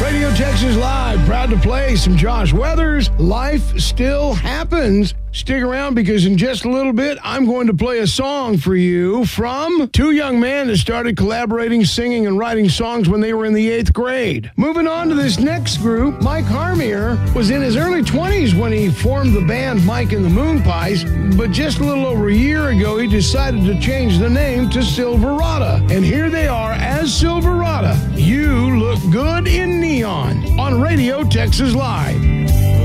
Radio Texas Live, proud to play some Josh Weathers. Life Still Happens. Stick around because in just a little bit, I'm going to play a song for you from two young men that started collaborating, singing, and writing songs when they were in the 8th grade. Moving on to this next group, Mike Harmier was in his early 20s when he formed the band Mike and the Moon Pies, but just a little over a year ago, he decided to change the name to Silverado. And here they are as Silverado. You Look Good in Neon on Radio Texas Live.